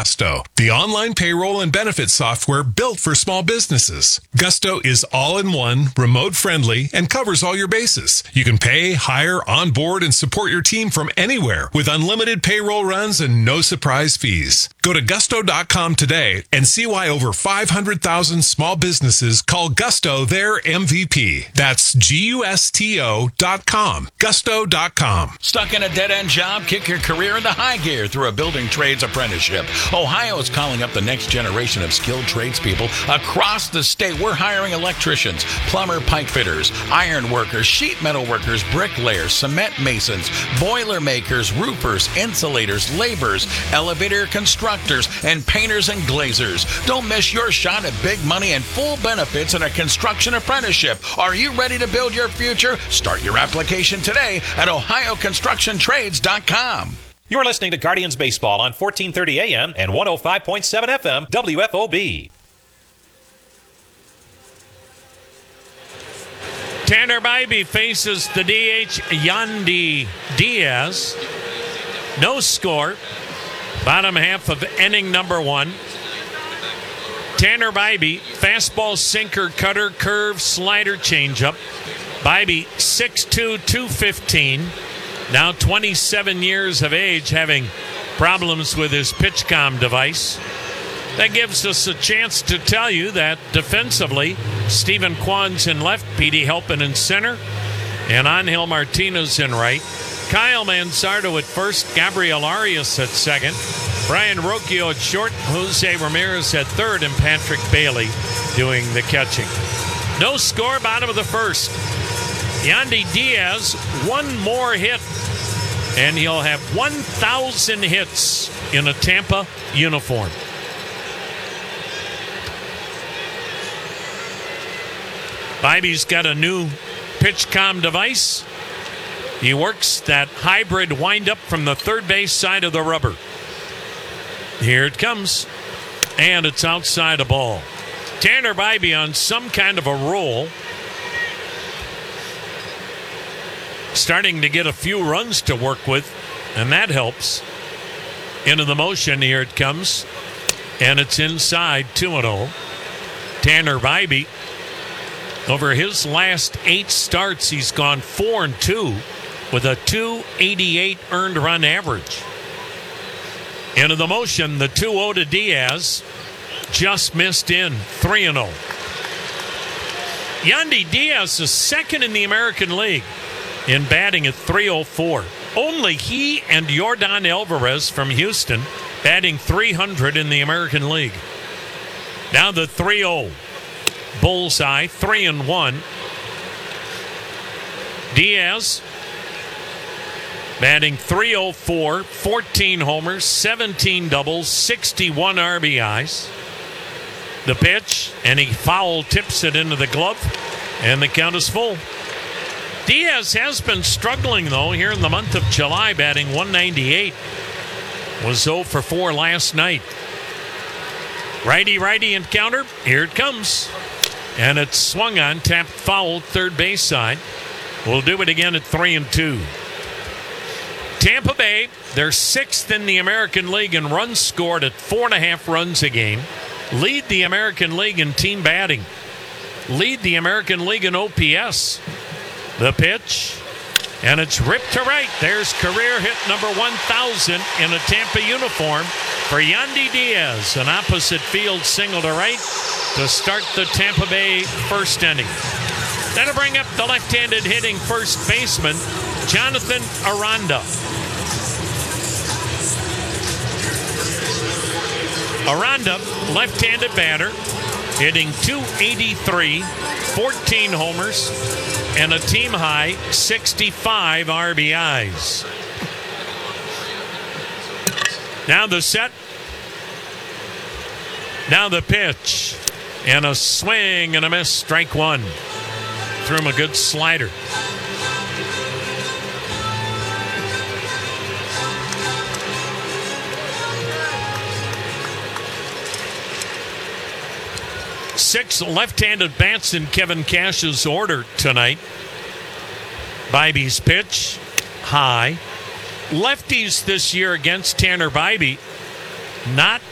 Gusto, the online payroll and benefits software built for small businesses. Gusto is all-in-one, remote-friendly, and covers all your bases. You can pay, hire, onboard, and support your team from anywhere with unlimited payroll runs and no surprise fees. Go to gusto.com today and see why over 500,000 small businesses call Gusto their MVP. That's GUSTO.com. Gusto.com. Stuck in a dead-end job? Kick your career into high gear through a building trades apprenticeship. Ohio is calling up the next generation of skilled tradespeople across the state. We're hiring electricians, plumber, pipe fitters, iron workers, sheet metal workers, bricklayers, cement masons, boiler makers, roofers, insulators, laborers, elevator constructors, and painters and glazers. Don't miss your shot at big money and full benefits in a construction apprenticeship. Are you ready to build your future? Start your application today at ohioconstructiontrades.com. You're listening to Guardians Baseball on 1430 AM and 105.7 FM WFOB. Tanner Bybee faces the DH Yandy Diaz. No score. Bottom half of inning number one. Tanner Bybee, fastball, sinker, cutter, curve, slider, changeup. Bybee, 6'2", 215. Now 27 years of age, having problems with his PitchCom device. That gives us a chance to tell you that defensively, Stephen Kwan's in left, Petey Helpin in center, and Angel Martinez in right. Kyle Manzardo at first, Gabriel Arias at second, Brian Rocchio at short, Jose Ramirez at third, and Patrick Bailey doing the catching. No score, bottom of the first. Yandy Diaz, one more hit, and he'll have 1,000 hits in a Tampa uniform. Bybee's got a new PitchCom device. He works that hybrid windup from the third base side of the rubber. Here it comes, and it's outside a ball. Tanner Bybee on some kind of a roll. Starting to get a few runs to work with, and that helps. Into the motion, here it comes, and it's inside, 2-0. Tanner Bybee, over his last 8 starts, he's gone 4-2 with a 288 earned run average. Into the motion, the 2-0 to Diaz, just missed in, 3-0. Yandy Diaz is second in the American League in batting at .304. Only he and Yordan Alvarez from Houston batting .300 in the American League. Now the 3-0. Bullseye, 3-1. Diaz batting .304, 14 homers, 17 doubles, 61 RBIs. The pitch, and he foul tips it into the glove, and the count is full. Diaz has been struggling, though, here in the month of July, batting .198. Was 0 for 4 last night. Righty encounter. Here it comes. And it's swung on, tapped foul, third base side. We'll do it again at 3-2. Tampa Bay, they're 6th in the American League in runs scored at 4.5 runs a game. Lead the American League in team batting. Lead the American League in OPS. The pitch, and it's ripped to right. There's career hit number 1,000 in a Tampa uniform for Yandy Diaz. An opposite field single to right to start the Tampa Bay first inning. That'll bring up the left-handed hitting first baseman, Jonathan Aranda. Aranda, left-handed batter, hitting .283, 14 homers, and a team-high 65 RBIs. Now the set. Now the pitch. And a swing and a miss, strike one. Threw him a good slider. Six left-handed bats in Kevin Cash's order tonight. Bybee's pitch, high. Lefties this year against Tanner Bybee, not